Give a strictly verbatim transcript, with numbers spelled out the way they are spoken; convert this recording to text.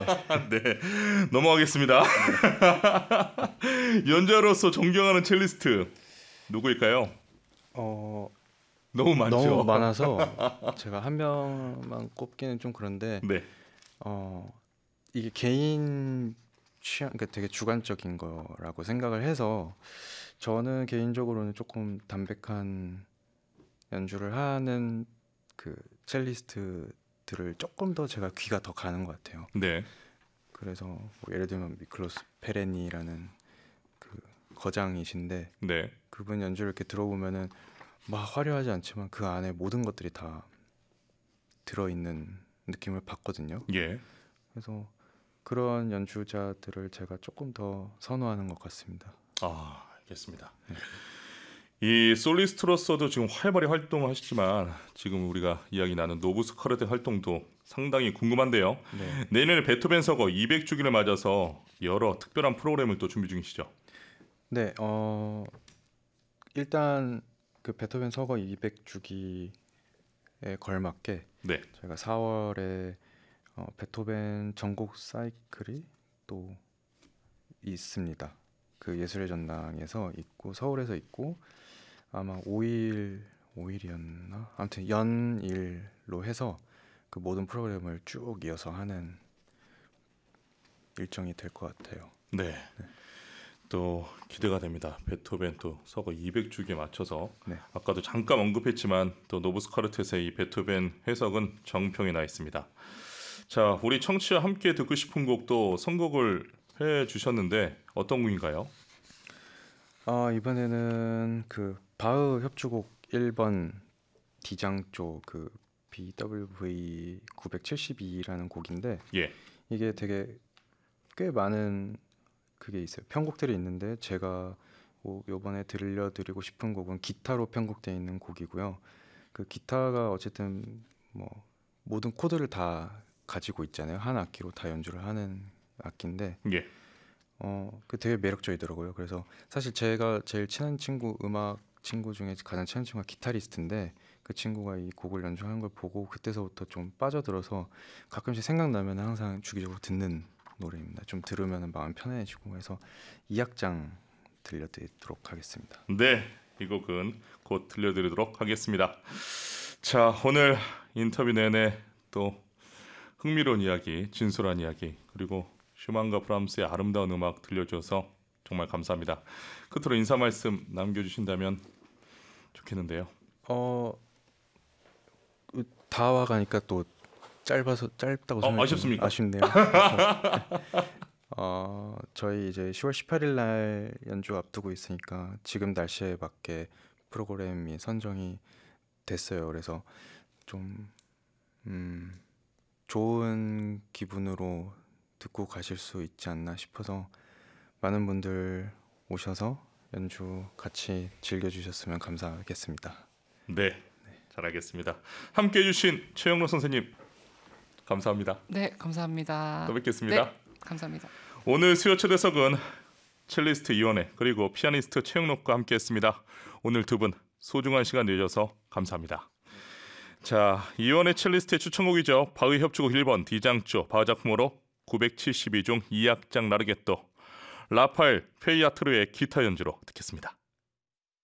네, 넘어가겠습니다. 연주자로서 존경하는 첼리스트 누구일까요? 어 너무 많죠. 너무 많아서 제가 한 명만 꼽기는 좀 그런데 네, 어 이게 개인 취향, 그러니까 되게 주관적인 거라고 생각을 해서 저는 개인적으로는 조금 담백한 연주를 하는 그 첼리스트들을 조금 더 제가 귀가 더 가는 것 같아요. 네, 그래서 뭐 예를 들면 미클로스 페레니라는 그 거장이신데 네, 그분 연주를 이렇게 들어보면은 막 화려하지 않지만 그 안에 모든 것들이 다 들어있는 느낌을 받거든요. 예. 그래서 그런 연주자들을 제가 조금 더 선호하는 것 같습니다. 아, 알겠습니다. 이 솔리스트로서도 지금 활발히 활동하시지만 지금 우리가 이야기 나눈 노브스 카르테 활동도 상당히 궁금한데요. 네, 내년에 베토벤 서거 이백 주기를 맞아서 여러 특별한 프로그램을 또 준비 중이시죠? 네, 어 일단 그 베토벤 서거 이백 주기에 걸맞게 네, 저희가 사월에 어, 베토벤 전곡 사이클이 또 있습니다. 그 예술의 전당에서 있고 서울에서 있고 아마 오 일 오 일이었나? 아무튼 연일로 해서 그 모든 프로그램을 쭉 이어서 하는 일정이 될 것 같아요. 네. 또 기대가 됩니다. 베토벤 또 서거 이백 주기에 맞춰서 네. 아까도 잠깐 언급했지만 또 노브스 카르텟의 이 베토벤 해석은 정평에 나 있습니다. 자, 우리 청취자 함께 듣고 싶은 곡도 선곡을 해 주셨는데 어떤 곡인가요? 아, 이번에는 그 바흐 협주곡 일 번 D장조 그 비더블유브이 구백칠십이라는 곡인데 예. 이게 되게 꽤 많은 그게 있어요. 편곡들이 있는데 제가 뭐 요번에 들려드리고 싶은 곡은 기타로 편곡되어 있는 곡이고요. 그 기타가 어쨌든 뭐 모든 코드를 다 가지고 있잖아요. 한 악기로 다 연주를 하는 악기인데 예. 어, 그 되게 매력적이더라고요. 그래서 사실 제가 제일 친한 친구, 음악 친구 중에 가장 친한 친구가 기타리스트인데 그 친구가 이 곡을 연주하는 걸 보고 그때서부터 좀 빠져들어서 가끔씩 생각나면 항상 주기적으로 듣는 노래입니다. 좀 들으면 마음 편해지고 해서 이 악장 들려드리도록 하겠습니다. 네. 이 곡은 곧 들려드리도록 하겠습니다. 자, 오늘 인터뷰 내내 또 흥미로운 이야기, 진솔한 이야기, 그리고 슈만과 브람스의 아름다운 음악 들려줘서 정말 감사합니다. 끝으로 인사 말씀 남겨주신다면 좋겠는데요. 어, 다 와가니까 또 짧아서 짧다고 어, 생각이 아쉽습니까? 아쉽네요. 그래서, 어, 저희 이제 시월 십팔 일 날 연주 앞두고 있으니까 지금 날씨에 맞게 프로그램이 선정이 됐어요. 그래서 좀 음, 좋은 기분으로 듣고 가실 수 있지 않나 싶어서 많은 분들 오셔서 연주 같이 즐겨주셨으면 감사하겠습니다. 네, 잘 알겠습니다. 함께해 주신 최영로 선생님 감사합니다. 네, 감사합니다. 또 뵙겠습니다. 네, 감사합니다. 오늘 수요 초대석은 첼리스트 이원혜 그리고 피아니스트 최영록과 함께했습니다. 오늘 두 분 소중한 시간 내줘서 감사합니다. 자, 이원혜 첼리스트의 추천곡이죠. 바흐 협주곡 일 번 D장조 바흐 작품으로 구백칠십이 중 이 악장 라르게또 라파엘 페이아트르의 기타 연주로 듣겠습니다.